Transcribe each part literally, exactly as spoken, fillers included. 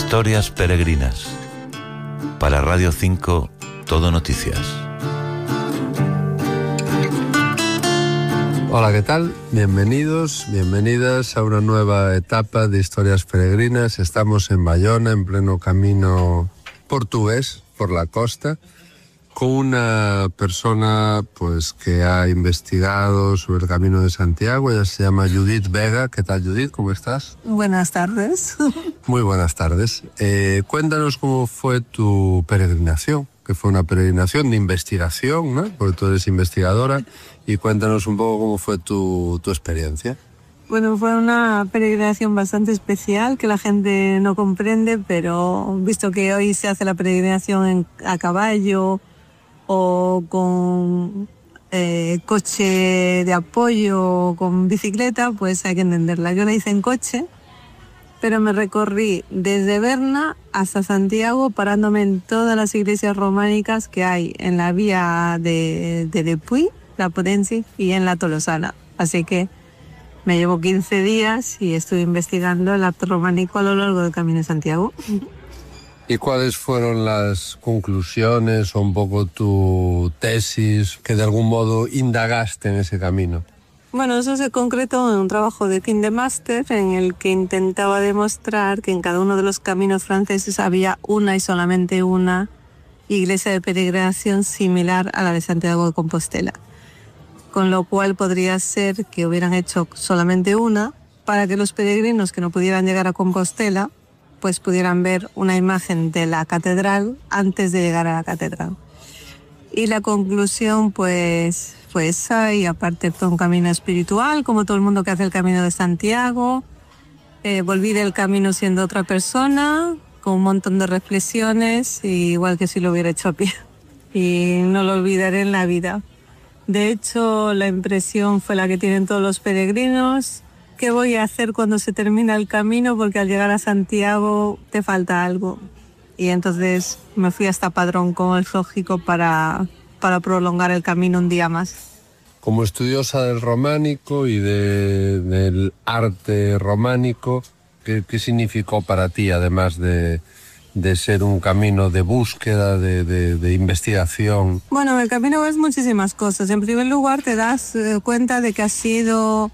Historias peregrinas. Para Radio cinco, Todo Noticias. Hola, ¿qué tal? Bienvenidos, bienvenidas a una nueva etapa de Historias peregrinas. Estamos en Bayona, en pleno camino portugués por la costa, con una persona pues que ha investigado sobre el Camino de Santiago. Ella se llama Judith Vega. ¿Qué tal, Judith? ¿Cómo estás? Buenas tardes. Muy buenas tardes. Eh, cuéntanos cómo fue tu peregrinación, que fue una peregrinación de investigación, ¿no? Porque tú eres investigadora, y cuéntanos un poco cómo fue tu, tu experiencia. Bueno, fue una peregrinación bastante especial que la gente no comprende, pero visto que hoy se hace la peregrinación en, a caballo o con eh, coche de apoyo o con bicicleta, pues hay que entenderla. Yo la hice en coche, pero me recorrí desde Berna hasta Santiago, parándome en todas las iglesias románicas que hay en la vía de, de Depuy, la Potencia, y en la Tolosana. Así que me llevó quince días y estuve investigando el arte románico a lo largo del Camino de Santiago. ¿Y cuáles fueron las conclusiones o un poco tu tesis que de algún modo indagaste en ese camino? Bueno, eso se concretó en un trabajo de fin de máster en el que intentaba demostrar que en cada uno de los caminos franceses había una y solamente una iglesia de peregrinación similar a la de Santiago de Compostela. Con lo cual podría ser que hubieran hecho solamente una para que los peregrinos que no pudieran llegar a Compostela pues pudieran ver una imagen de la catedral antes de llegar a la catedral. Y la conclusión pues fue esa, y aparte fue un camino espiritual, como todo el mundo que hace el Camino de Santiago. Eh, volví del camino siendo otra persona, con un montón de reflexiones, igual que si lo hubiera hecho a pie. Y no lo olvidaré en la vida. De hecho, la impresión fue la que tienen todos los peregrinos. ¿Qué voy a hacer cuando se termina el camino? Porque al llegar a Santiago te falta algo. Y entonces me fui hasta Padrón con el zoológico para, para prolongar el camino un día más. Como estudiosa del románico y de, del arte románico, ¿qué, qué significó para ti, además de, de ser un camino de búsqueda, de, de, de investigación? Bueno, el camino es muchísimas cosas. En primer lugar, te das cuenta de que ha sido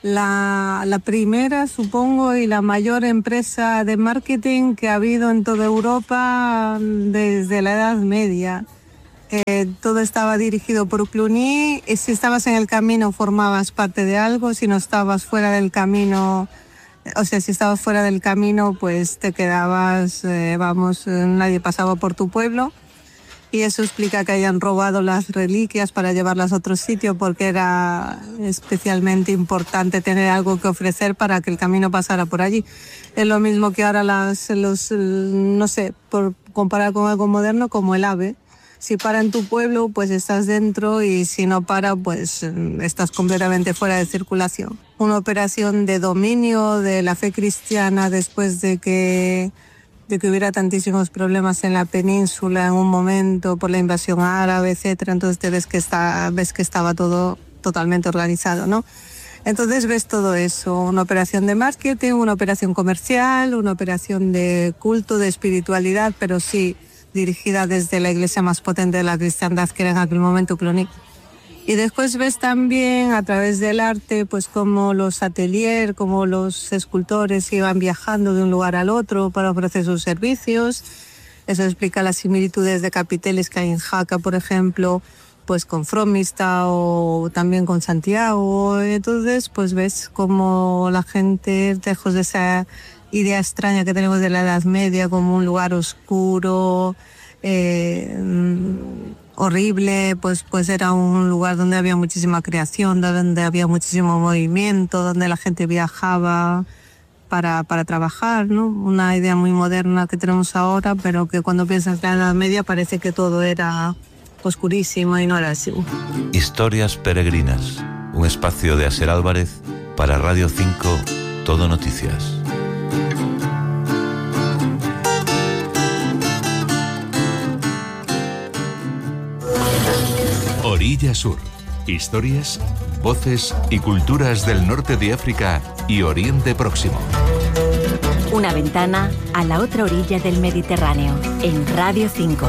la, la primera, supongo, y la mayor empresa de marketing que ha habido en toda Europa desde la Edad Media. Eh, todo estaba dirigido por Cluny, y si estabas en el camino formabas parte de algo, si no estabas fuera del camino, o sea, si estabas fuera del camino, pues te quedabas, eh, vamos, nadie pasaba por tu pueblo. Y eso explica que hayan robado las reliquias para llevarlas a otro sitio, porque era especialmente importante tener algo que ofrecer para que el camino pasara por allí. Es lo mismo que ahora las, los, no sé, por comparar con algo moderno, como el AVE. Si para en tu pueblo, pues estás dentro, y si no para, pues estás completamente fuera de circulación. Una operación de dominio de la fe cristiana después de que... de que hubiera tantísimos problemas en la península en un momento por la invasión árabe, etcétera. Entonces te ves que está, ves que estaba todo totalmente organizado, ¿no? Entonces ves todo eso, una operación de marketing, una operación comercial, una operación de culto, de espiritualidad, pero sí dirigida desde la iglesia más potente de la cristiandad, que era en aquel momento Cluny. Y después ves también a través del arte, pues como los ateliers, como los escultores iban viajando de un lugar al otro para ofrecer sus servicios. Eso explica las similitudes de capiteles que hay en Jaca, por ejemplo, pues con Fromista o también con Santiago. Entonces, pues ves como la gente, lejos de esa idea extraña que tenemos de la Edad Media como un lugar oscuro, eh, horrible, pues, pues era un lugar donde había muchísima creación, donde había muchísimo movimiento, donde la gente viajaba para, para trabajar, ¿no? Una idea muy moderna que tenemos ahora, pero que cuando piensas en la Edad Media parece que todo era oscurísimo, y no era así. Historias peregrinas, un espacio de Aser Álvarez para Radio cinco, Todo Noticias. Orilla Sur. Historias, voces y culturas del norte de África y Oriente Próximo. Una ventana a la otra orilla del Mediterráneo, en Radio cinco.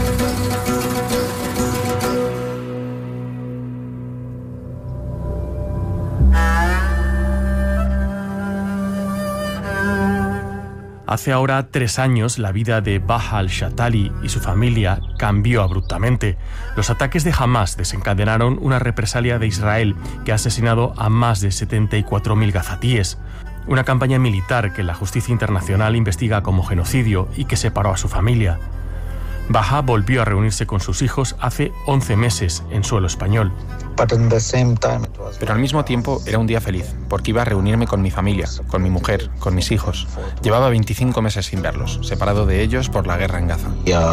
Hace ahora tres años la vida de Baha al-Shatali y su familia cambió abruptamente. Los ataques de Hamas desencadenaron una represalia de Israel que ha asesinado a más de setenta y cuatro mil gazatíes. Una campaña militar que la justicia internacional investiga como genocidio y que separó a su familia. Baha volvió a reunirse con sus hijos hace once meses en suelo español. Pero al mismo tiempo era un día feliz, porque iba a reunirme con mi familia, con mi mujer, con mis hijos. Llevaba veinticinco meses sin verlos, separado de ellos por la guerra en Gaza.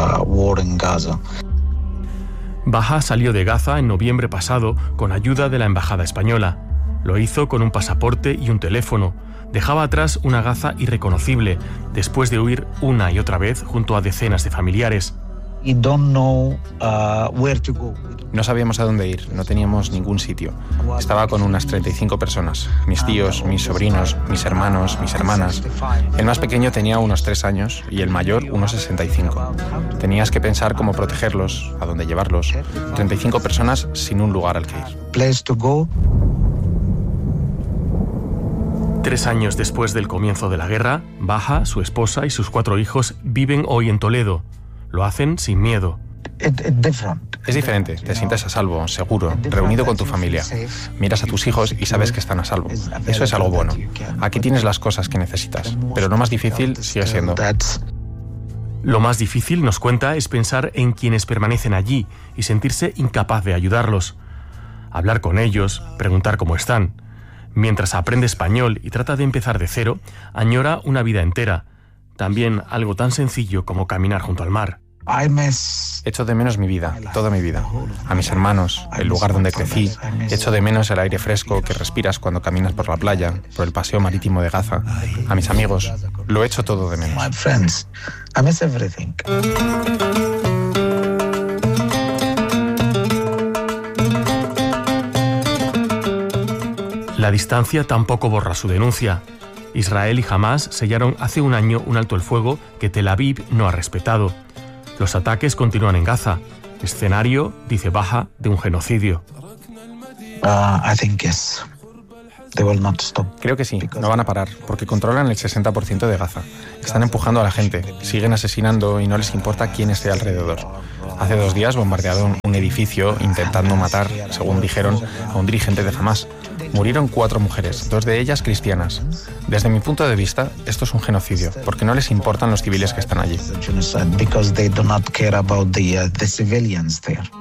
Baha salió de Gaza en noviembre pasado con ayuda de la embajada española. Lo hizo con un pasaporte y un teléfono. Dejaba atrás una Gaza irreconocible, después de huir una y otra vez junto a decenas de familiares. No sabíamos a dónde ir, no teníamos ningún sitio. Estaba con unas treinta y cinco personas, mis tíos, mis sobrinos, mis hermanos, mis hermanas. El más pequeño tenía unos tres años y el mayor unos sesenta y cinco. Tenías que pensar cómo protegerlos, a dónde llevarlos. treinta y cinco personas sin un lugar al que ir. Tres años después del comienzo de la guerra, Baha, su esposa y sus cuatro hijos viven hoy en Toledo. Lo hacen sin miedo. Es diferente, te sientes a salvo, seguro, reunido con tu familia. Miras a tus hijos y sabes que están a salvo. Eso es algo bueno. Aquí tienes las cosas que necesitas, pero lo más difícil sigue siendo... Lo más difícil, nos cuenta, es pensar en quienes permanecen allí y sentirse incapaz de ayudarlos. Hablar con ellos, preguntar cómo están. Mientras aprende español y trata de empezar de cero, añora una vida entera. También algo tan sencillo como caminar junto al mar. Echo de menos mi vida, toda mi vida. A mis hermanos, el lugar donde crecí. Echo de menos el aire fresco que respiras cuando caminas por la playa, por el paseo marítimo de Gaza. A mis amigos, lo echo todo de menos. La distancia tampoco borra su denuncia. Israel y Hamas sellaron hace un año un alto el fuego que Tel Aviv no ha respetado. Los ataques continúan en Gaza. Escenario, dice Baha, de un genocidio. Creo que sí, no van a parar, porque controlan el sesenta por ciento de Gaza. Están empujando a la gente, siguen asesinando y no les importa quién esté alrededor. Hace dos días bombardearon un edificio intentando matar, según dijeron, a un dirigente de Hamas. Murieron cuatro mujeres, dos de ellas cristianas. Desde mi punto de vista, esto es un genocidio, porque no les importan los civiles que están allí.